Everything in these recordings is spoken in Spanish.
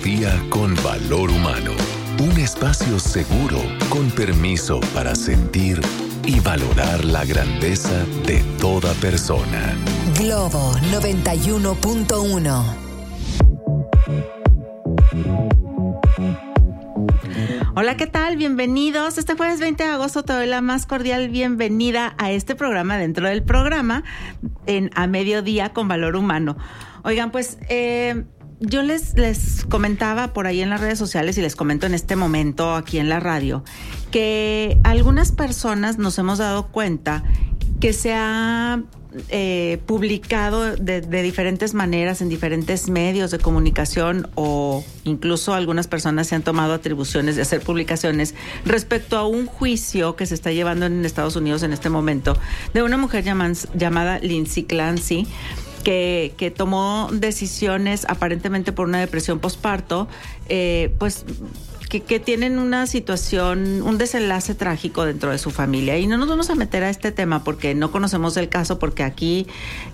día con valor humano. Un espacio seguro con permiso para sentir y valorar la grandeza de toda persona. Globo 91.1. Hola, ¿qué tal? Bienvenidos. Este jueves 20 de agosto te doy la más cordial bienvenida a este programa dentro del programa en A Mediodía con Valor Humano. Oigan, pues yo les comentaba por ahí en las redes sociales y les comento en este momento aquí en la radio que algunas personas nos hemos dado cuenta que se ha publicado de diferentes maneras en diferentes medios de comunicación, o incluso algunas personas se han tomado atribuciones de hacer publicaciones respecto a un juicio que se está llevando en Estados Unidos en este momento de una mujer llamada Lindsay Clancy, que tomó decisiones aparentemente por una depresión posparto, pues que tienen una situación, un desenlace trágico dentro de su familia. Y no nos vamos a meter a este tema porque no conocemos el caso, porque aquí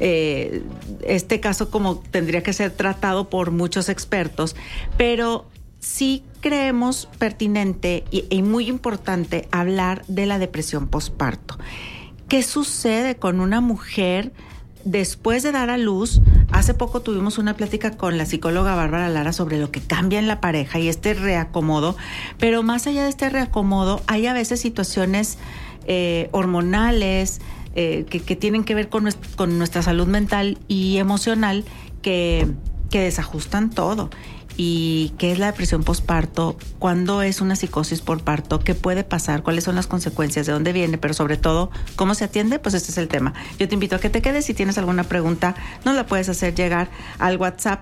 este caso como tendría que ser tratado por muchos expertos, pero sí creemos pertinente y muy importante hablar de la depresión posparto. ¿Qué sucede con una mujer después de dar a luz? Hace poco tuvimos una plática con la psicóloga Bárbara Lara sobre lo que cambia en la pareja y este reacomodo, pero más allá de este reacomodo hay a veces situaciones hormonales que tienen que ver con nuestra salud mental y emocional que desajustan todo. ¿Y qué es la depresión posparto? ¿Cuándo es una psicosis por parto? ¿Qué puede pasar? ¿Cuáles son las consecuencias? ¿De dónde viene? Pero sobre todo, ¿cómo se atiende? Pues este es el tema. Yo te invito a que te quedes. Si tienes alguna pregunta, nos la puedes hacer llegar al WhatsApp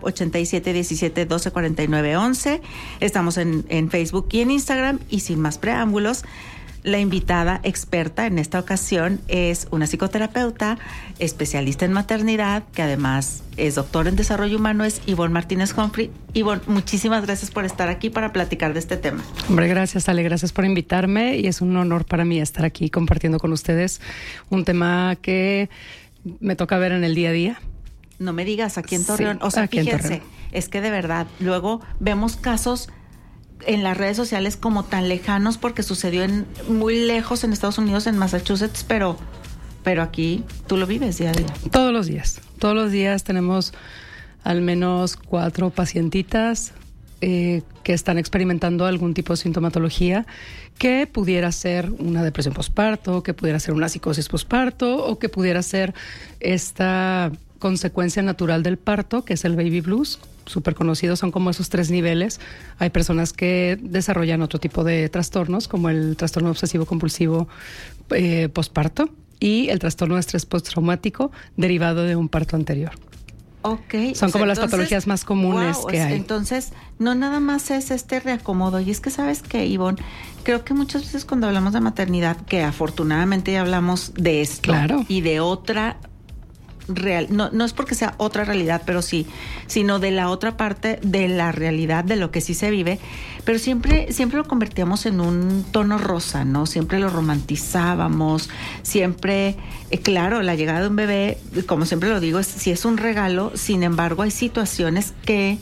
8717124911. Estamos en Facebook y en Instagram. Y sin más preámbulos, la invitada experta en esta ocasión es una psicoterapeuta, especialista en maternidad, que además es doctor en desarrollo humano, es Ivonne Martínez Humphrey. Ivonne, muchísimas gracias por estar aquí para platicar de este tema. Hombre, gracias, Ale, gracias por invitarme y es un honor para mí estar aquí compartiendo con ustedes un tema que me toca ver en el día a día. No me digas, aquí en Torreón. Sí, o sea, fíjense, es que de verdad, luego vemos casos en las redes sociales como tan lejanos porque sucedió muy lejos en Estados Unidos, en Massachusetts, pero aquí tú lo vives día a día. Todos los días tenemos al menos 4 pacientitas que están experimentando algún tipo de sintomatología que pudiera ser una depresión posparto, que pudiera ser una psicosis posparto o que pudiera ser esta consecuencia natural del parto, que es el baby blues. Súper conocidos, son como esos 3 niveles. Hay personas que desarrollan otro tipo de trastornos, como el trastorno obsesivo compulsivo posparto y el trastorno de estrés postraumático derivado de un parto anterior. Okay. Son como las patologías más comunes que hay. Entonces, no nada más es este reacomodo. Y es que, ¿sabes qué, Ivonne? Creo que muchas veces cuando hablamos de maternidad, que afortunadamente ya hablamos de esto, claro, y de otra real, no es porque sea otra realidad, pero sí, sino de la otra parte de la realidad, de lo que sí se vive, pero siempre lo convertíamos en un tono rosa, ¿no? Siempre lo romantizábamos, siempre, claro, la llegada de un bebé, como siempre lo digo, sí es un regalo. Sin embargo, hay situaciones que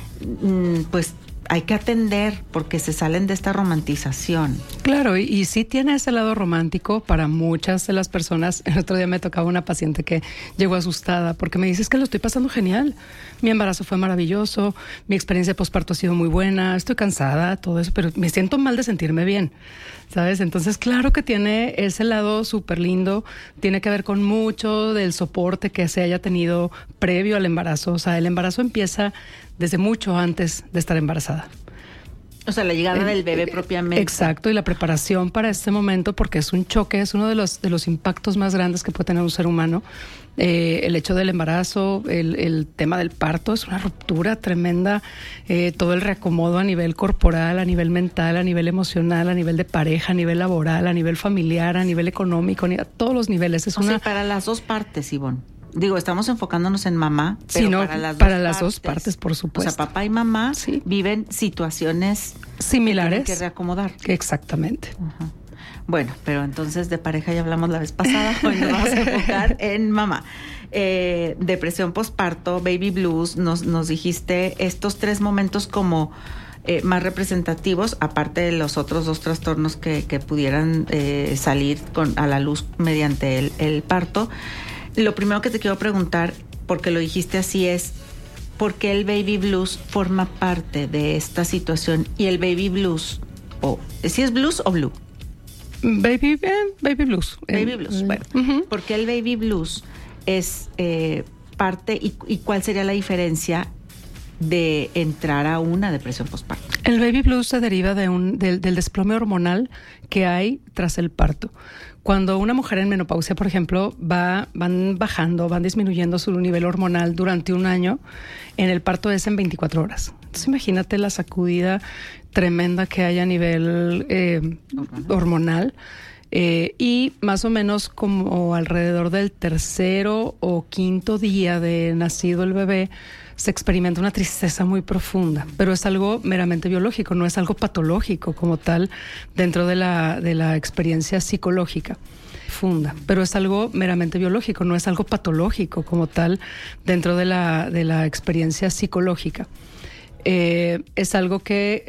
pues hay que atender porque se salen de esta romantización. Claro, y sí tiene ese lado romántico para muchas de las personas. El otro día me tocaba una paciente que llegó asustada porque me dice, es que lo estoy pasando genial. Mi embarazo fue maravilloso, mi experiencia posparto ha sido muy buena, estoy cansada, todo eso, pero me siento mal de sentirme bien, ¿sabes? Entonces, claro que tiene ese lado súper lindo, tiene que ver con mucho del soporte que se haya tenido previo al embarazo. O sea, el embarazo empieza desde mucho antes de estar embarazada. O sea, la llegada del bebé propiamente. Exacto, y la preparación para este momento, porque es un choque, es uno de los impactos más grandes que puede tener un ser humano. El hecho del embarazo, el tema del parto, es una ruptura tremenda. Todo el reacomodo a nivel corporal, a nivel mental, a nivel emocional, a nivel de pareja, a nivel laboral, a nivel familiar, a nivel económico, a todos los niveles. Es sea, para las dos partes, Ivonne. Digo, estamos enfocándonos en mamá, pero sí, no, para las dos partes, por supuesto. O sea, papá y mamá viven situaciones similares que reacomodar. Exactamente. Uh-huh. Bueno, pero entonces de pareja ya hablamos la vez pasada, hoy nos vamos a enfocar en mamá. Depresión postparto, baby blues, nos dijiste estos 3 momentos como más representativos, aparte de los otros 2 trastornos que pudieran salir a la luz mediante el parto. Lo primero que te quiero preguntar, porque lo dijiste así, es ¿por qué el baby blues forma parte de esta situación? Y el baby blues, ¿sí es blues o blue? Baby blues. Baby blues, bueno. ¿Por qué el baby blues es parte y cuál sería la diferencia de entrar a una depresión postparto? El baby blues se deriva del desplome hormonal que hay tras el parto. Cuando una mujer en menopausia, por ejemplo, van disminuyendo su nivel hormonal durante un año, en el parto es en 24 horas. Entonces imagínate la sacudida tremenda que hay a nivel hormonal. Y más o menos como alrededor del 3º o 5º día de nacido el bebé, se experimenta una tristeza muy profunda, pero es algo meramente biológico, no es algo patológico como tal dentro de la experiencia psicológica. Pero es algo meramente biológico, no es algo patológico como tal dentro de la experiencia psicológica. Es algo que